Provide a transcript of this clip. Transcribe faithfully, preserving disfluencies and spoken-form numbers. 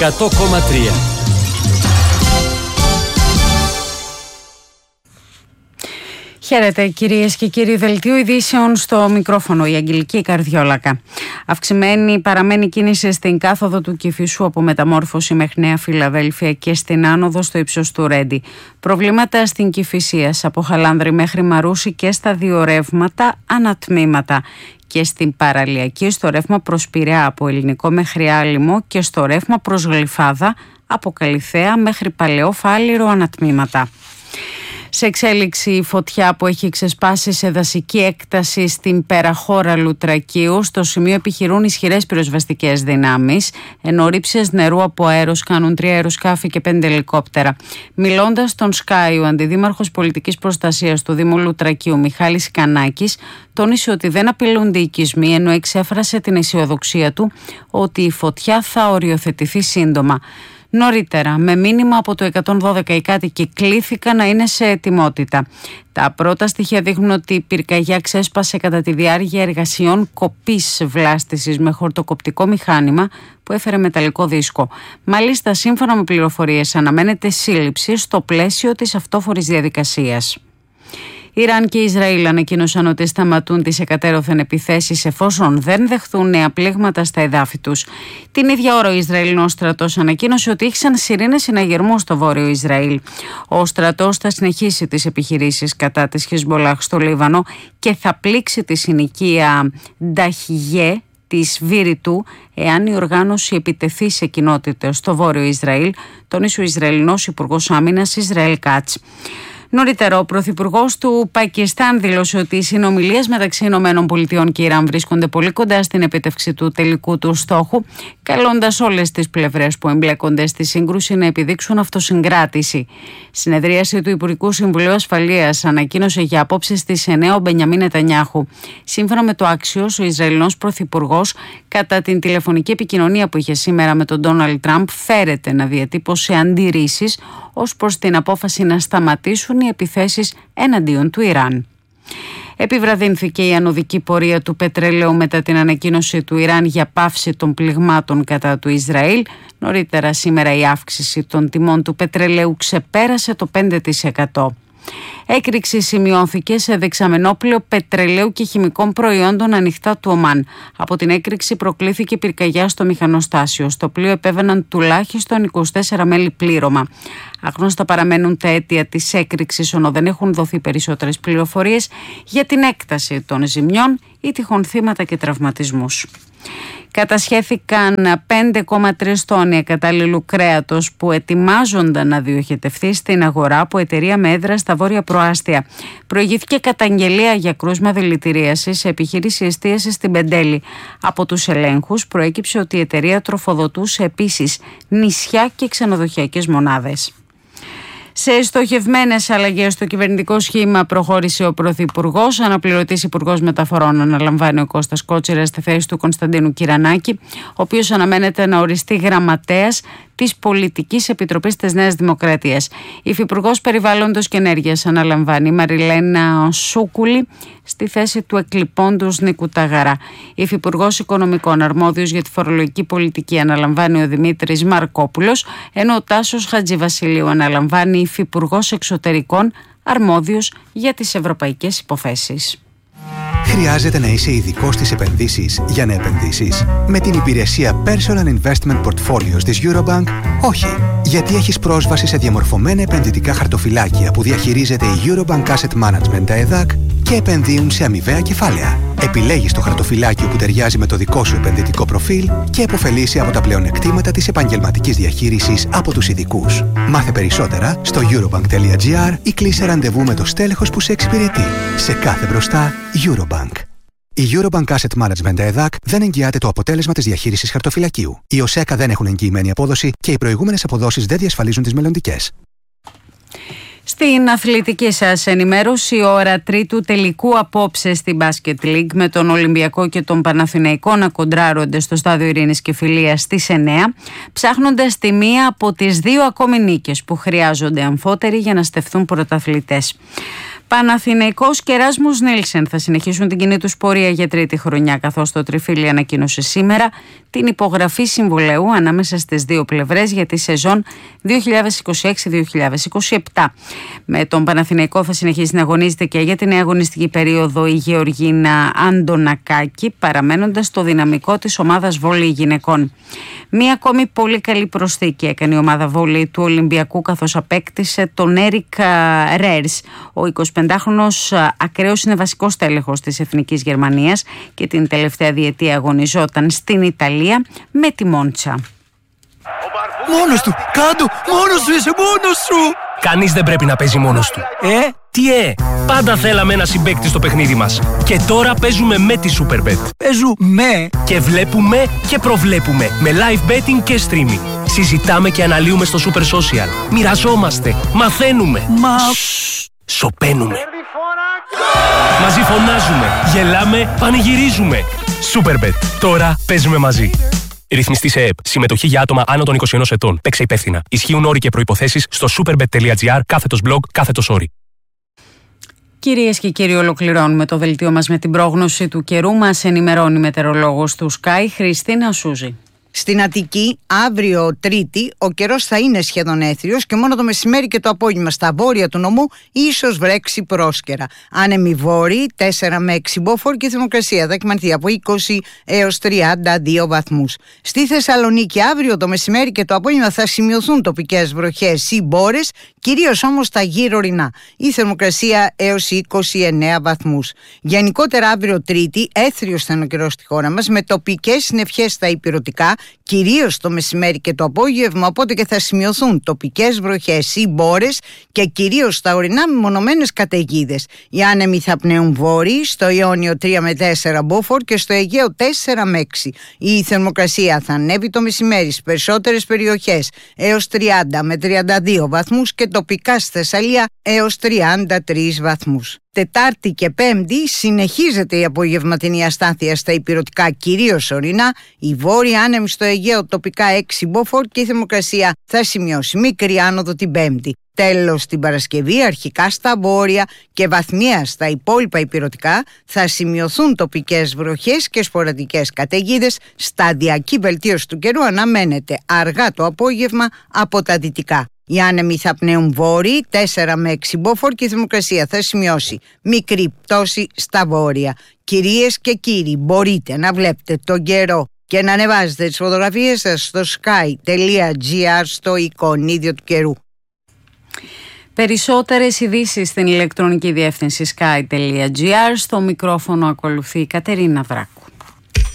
εκατό κόμμα τρία. Χαίρετε κυρίες και κύριοι, δελτίο ειδήσεων στο μικρόφωνο η Αγγελική Καρδιόλακα. Αυξημένη παραμένει κίνηση στην κάθοδο του Κηφισού από Μεταμόρφωση μέχρι Νέα Φιλαδέλφια και στην άνοδο στο ύψος του Ρέντι. Προβλήματα στην Κηφισίας από Χαλάνδρη μέχρι Μαρούση και στα δύο ρεύματα ανατμήματα. Και στην παραλιακή στο ρεύμα προς Πειραιά από Ελληνικό μέχρι Άλυμο και στο ρεύμα προς Γλυφάδα από Καλιθέα μέχρι Παλαιό Φάληρο ανατμήματα. Σε εξέλιξη η φωτιά που έχει ξεσπάσει σε δασική έκταση στην Περαχώρα Λουτρακίου. Στο σημείο επιχειρούν ισχυρές πυροσβεστικές δυνάμεις, ενώ ρήψες νερού από αέρος κάνουν τρία αεροσκάφη και πέντε ελικόπτερα. Μιλώντας στον Sky, ο Αντιδήμαρχος Πολιτικής Προστασίας του Δήμου Λουτρακίου, Μιχάλης Κανάκης, τόνισε ότι δεν απειλούνται οι οικισμοί, ενώ εξέφρασε την αισιοδοξία του ότι η φωτιά θα οριοθετηθεί σύντομα. Νωρίτερα, με μήνυμα από το εκατόν δώδεκα, οι κάτοικοι κλήθηκαν να είναι σε ετοιμότητα. Τα πρώτα στοιχεία δείχνουν ότι η πυρκαγιά ξέσπασε κατά τη διάρκεια εργασιών κοπής βλάστησης με χορτοκοπτικό μηχάνημα που έφερε μεταλλικό δίσκο. Μάλιστα, σύμφωνα με πληροφορίες, αναμένεται σύλληψη στο πλαίσιο της αυτόφορης διαδικασίας. Ιράν και Ισραήλ ανακοίνωσαν ότι σταματούν τις εκατέρωθεν επιθέσεις εφόσον δεν δεχθούν νέα πλήγματα στα εδάφη τους. Την ίδια ώρα ο Ισραηλινός στρατός ανακοίνωσε ότι ήχησαν σιρήνες συναγερμού στο βόρειο Ισραήλ. Ο στρατός θα συνεχίσει τις επιχειρήσεις κατά της Χεσμολάχ στο Λίβανο και θα πλήξει τη συνοικία Νταχιγέ της Βήρητου εάν η οργάνωση επιτεθεί σε κοινότητες στο βόρειο Ισραήλ, τόνισε ο Ισραηλινός Υπουργός Άμυνας Ισραήλ Κάτς. Νωρίτερα, ο Πρωθυπουργός του Πακιστάν δήλωσε ότι οι συνομιλίες μεταξύ ΗΠΑ και Ιράν βρίσκονται πολύ κοντά στην επίτευξη του τελικού του στόχου, καλώντας όλες τις πλευρές που εμπλέκονται στη σύγκρουση να επιδείξουν αυτοσυγκράτηση. Συνεδρίαση του Υπουργικού Συμβουλίου Ασφαλείας ανακοίνωσε για απόψε στις εννέα ο Μπενιαμίν Νετανιάχου. Σύμφωνα με το Axios, ο Ισραηλινός Πρωθυπουργός, κατά την τηλεφωνική επικοινωνία που είχε σήμερα με τον Ντόναλντ Τραμπ, φέρεται να διατύπωσε αντιρρήσεις ως προς την απόφαση να σταματήσουν οι επιθέσεις εναντίον του Ιράν. Επιβραδύνθηκε η ανωδική πορεία του πετρελαίου μετά την ανακοίνωση του Ιράν για πάυση των πληγμάτων κατά του Ισραήλ. Νωρίτερα σήμερα η αύξηση των τιμών του πετρελαίου ξεπέρασε το πέντε τοις εκατό. Έκρηξη σημειώθηκε σε δεξαμενόπλαιο πετρελαίου και χημικών προϊόντων ανοιχτά του Ομάν. Από την έκρηξη προκλήθηκε πυρκαγιά στο μηχανοστάσιο. Στο πλοίο επέβαιναν τουλάχιστον είκοσι τέσσερα μέλη πλήρωμα. Αγνώστα παραμένουν τα αίτια της έκρηξης, ενώ δεν έχουν δοθεί περισσότερες πληροφορίες για την έκταση των ζημιών ή τυχόν θύματα και τραυματισμούς. Κατασχέθηκαν πέντε κόμμα τρία τόνοι κατάλληλου κρέατος που ετοιμάζονταν να διοχετευτεί στην αγορά από εταιρεία με έδρα στα Βόρεια Προάστια. Προηγήθηκε καταγγελία για κρούσμα δηλητηρίασης σε επιχείρηση εστίασης στην Πεντέλη. Από τους ελέγχους προέκυψε ότι η εταιρεία τροφοδοτούσε επίσης νησιά και ξενοδοχειακές μονάδες. Σε στοχευμένες αλλαγές στο κυβερνητικό σχήμα προχώρησε ο Πρωθυπουργός. Αναπληρωτής Υπουργός Μεταφορών αναλαμβάνει ο Κώστας Κότσιρας στη θέση του Κωνσταντίνου Κυρανάκη, ο οποίος αναμένεται να οριστεί γραμματέας της Πολιτικής Επιτροπής της Νέας Δημοκρατίας. Η Υφυπουργός Περιβάλλοντος και Ενέργειας αναλαμβάνει η Μαριλένα Σούκουλη στη θέση του εκλειπώντος Νίκου Ταγαρά. Η Υφυπουργός Οικονομικών αρμόδιος για τη φορολογική πολιτική αναλαμβάνει ο Δημήτρης Μαρκόπουλος, ενώ ο Τάσος Χατζηβασιλείου αναλαμβάνει η Υφυπουργός Εξωτερικών αρμόδιος για τις ευρωπαϊκές υποθέσεις. Χρειάζεται να είσαι ειδικός στις επενδύσεις για να επενδύσεις? Με την υπηρεσία Personal Investment Portfolios της Eurobank, όχι. Γιατί έχεις πρόσβαση σε διαμορφωμένα επενδυτικά χαρτοφυλάκια που διαχειρίζεται η Eurobank Asset Management ΕΕ Δ Α Κ και επενδύουν σε αμοιβαία κεφάλαια. Επιλέγεις το χαρτοφυλάκιο που ταιριάζει με το δικό σου επενδυτικό προφίλ και επωφελείσαι από τα πλεονεκτήματα της επαγγελματικής διαχείρισης από τους ειδικούς. Μάθε περισσότερα στο eurobank τελεία gr ή κλείσε ραντεβού με το στέλεχος που σε εξυπηρετεί. Σε κάθε μπροστά, Eurobank. Η Eurobank Asset Management ΕΕ Δ Α Κ δεν εγγυάται το αποτέλεσμα της διαχείρισης χαρτοφυλακίου. Οι ΟΣΕΚΑ δεν έχουν εγγυημένη απόδοση και οι προηγούμενες αποδόσεις δεν διασφαλίζουν τις μελλοντικές. Στην αθλητική σας ενημέρωση, ώρα τρίτου τελικού απόψε στην Basket League με τον Ολυμπιακό και τον Παναθηναϊκό να κοντράρονται στο Στάδιο Ειρήνης και Φιλίας στις εννέα, ψάχνοντας τη μία από τις δύο ακόμη νίκες που χρειάζονται αμφότεροι για να στεφθούν πρωταθλητές. Παναθηναϊκός και Ράσμους Νίλσεν θα συνεχίσουν την κοινή τους πορεία για τρίτη χρονιά, καθώς το Τριφύλι ανακοίνωσε σήμερα την υπογραφή συμβολαίου ανάμεσα στις δύο πλευρές για τη σεζόν δύο χιλιάδες είκοσι έξι δύο χιλιάδες είκοσι επτά. Με τον Παναθηναϊκό θα συνεχίσει να αγωνίζεται και για την νέα αγωνιστική περίοδο η Γεωργίνα Αντωνακάκη, παραμένοντας στο δυναμικό της ομάδας βόλεϊ γυναικών. Μία ακόμη πολύ καλή προσθήκη έκανε η ομάδα βόλεϊ του Ολυμπιακού, καθώς απέκτησε τον Έρικ Ρέρς. Ο εικοσιπεντάχρονος ακραίος είναι βασικός τέλεχος της Εθνικής Γερμανίας και την τελευταία διετία αγωνιζόταν στην Ιταλία με τη Μόντσα. Μόνος του! Κάντο! Μόνος σου είσαι! Μόνος σου! Κανείς δεν πρέπει να παίζει μόνος του. Ε? Τι ε! Πάντα θέλαμε ένα συμπαίκτη στο παιχνίδι μας. Και τώρα παίζουμε με τη Superbet. Παίζουμε! Και βλέπουμε και προβλέπουμε με live betting και streaming. Συζητάμε και αναλύουμε στο Super Social. Μοιραζόμαστε. Μαθαίνουμε. Μα... Σωπαίνουμε. Μαζί φωνάζουμε. Γελάμε. Πανηγυρίζουμε. Superbet. Τώρα παίζουμε μαζί. Ρυθμιστή σε ΕΕΠ. Συμμετοχή για άτομα άνω των είκοσι ενός ετών. Παίξε υπεύθυνα. Ισχύουν όροι και προϋποθέσεις στο superbet.gr κάθετος blog κάθετος όροι. Κυρίες και κύριοι, ολοκληρώνουμε το δελτίο μας με την πρόγνωση του καιρού. Μας ενημερώνει η μετεωρολόγος του Sky, Χριστίνα Σούζη. Στην Αττική, αύριο Τρίτη, ο καιρός θα είναι σχεδόν έθριος και μόνο το μεσημέρι και το απόγευμα στα βόρεια του νομού ίσως βρέξει πρόσκαιρα. Άνεμοι βόρειοι, τέσσερα με έξι μποφόρ και η θερμοκρασία θα εκμανθεί από είκοσι έως τριάντα δύο βαθμούς. Στη Θεσσαλονίκη, αύριο το μεσημέρι και το απόγευμα θα σημειωθούν τοπικές βροχές ή μπόρες, κυρίως όμως τα γύρω ορεινά. Η θερμοκρασία έως είκοσι εννέα βαθμούς. Γενικότερα, αύριο Τρίτη, έθριος θα είναι ο καιρός στη χώρα μας, με τοπικές συννεφιές στα ηπειρωτικά, κυρίως το μεσημέρι και το απόγευμα, οπότε και θα σημειωθούν τοπικές βροχές ή μπόρες και κυρίως στα ορεινά μεμονωμένες καταιγίδες. Οι άνεμοι θα πνέουν βόρειοι, στο Ιόνιο τρία με τέσσερα μποφόρ και στο Αιγαίο τέσσερα με έξι. Η θερμοκρασία θα ανέβει το μεσημέρι στις περισσότερες περιοχές έως τριάντα με τριάντα δύο βαθμούς και τοπικά στη Θεσσαλία έως τριάντα τρεις βαθμούς. Τετάρτη και Πέμπτη συνεχίζεται η απογευματινή αστάθεια στα ηπειρωτικά, κυρίως ορεινά. Η βόρεια άνεμη στο Αιγαίο τοπικά έξι μποφόρ και η θερμοκρασία θα σημειώσει μικρή άνοδο την Πέμπτη. Τέλος, την Παρασκευή αρχικά στα βόρεια και βαθμία στα υπόλοιπα ηπειρωτικά θα σημειωθούν τοπικές βροχές και σποραδικές καταιγίδες. Σταδιακή βελτίωση του καιρού αναμένεται αργά το απόγευμα από τα δυτικά. Οι άνεμοι θα πνέουν βόρειοι, τέσσερα με έξι μποφόρ και η θερμοκρασία θα σημειώσει μικρή πτώση στα βόρεια. Κυρίες και κύριοι, μπορείτε να βλέπετε τον καιρό και να ανεβάζετε τις φωτογραφίες σας στο sky.gr στο εικονίδιο του καιρού. Περισσότερες ειδήσεις στην ηλεκτρονική διεύθυνση sky.gr. Στο μικρόφωνο ακολουθεί η Κατερίνα Βράκου.